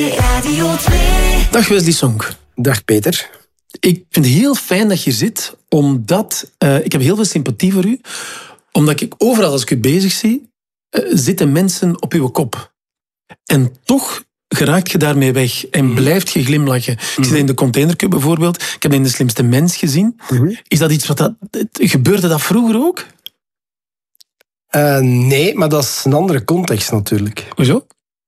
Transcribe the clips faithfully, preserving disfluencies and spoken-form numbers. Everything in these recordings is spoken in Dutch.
Radio twee. Dag Wesley Sonk. Dag Peter. Ik vind het heel fijn dat je zit, omdat uh, ik heb heel veel sympathie voor u. Omdat ik overal als ik u bezig zie, uh, zitten mensen op uw kop. En toch geraakt je daarmee weg en mm. blijft je glimlachen. Mm. Ik zie dat in de Containercup bijvoorbeeld. Ik heb dat in De Slimste Mens gezien. Mm. Is dat iets wat dat... Gebeurde dat vroeger ook? Uh, nee, maar dat is een andere context natuurlijk. Hoezo?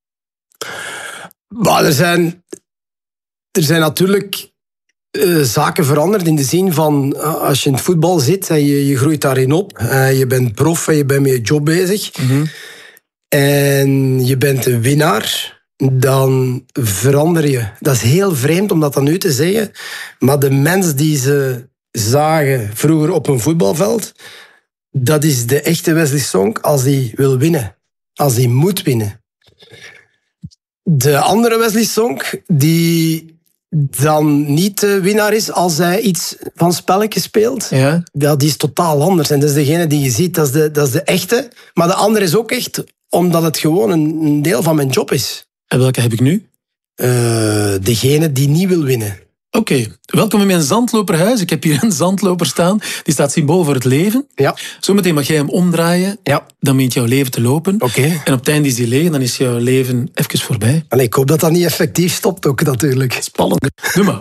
Maar er zijn... Er zijn natuurlijk... Uh, zaken veranderd in de zin van uh, als je in het voetbal zit en je, je groeit daarin op, uh, je bent prof en je bent met je job bezig mm-hmm. en je bent een winnaar, dan verander je. Dat is heel vreemd om dat dan nu te zeggen, maar de mens die ze zagen vroeger op een voetbalveld, dat is de echte Wesley Sonk als hij wil winnen, als hij moet winnen. De andere Wesley Sonk die dan niet de winnaar is als hij iets van spelletjes speelt. Ja. Dat is totaal anders. En dat is degene die je ziet, dat is de, dat is de echte. Maar de andere is ook echt, omdat het gewoon een, een deel van mijn job is. En welke heb ik nu? Uh, degene die niet wil winnen. Oké, okay. Welkom in mijn zandloperhuis. Ik heb hier een zandloper staan. Die staat symbool voor het leven. Ja. Zometeen mag jij hem omdraaien. Ja. Dan begint jouw leven te lopen. Okay. En op het einde is die leeg en dan is jouw leven even voorbij. Allee, ik hoop dat dat niet effectief stopt ook natuurlijk. Spannend. Doe maar.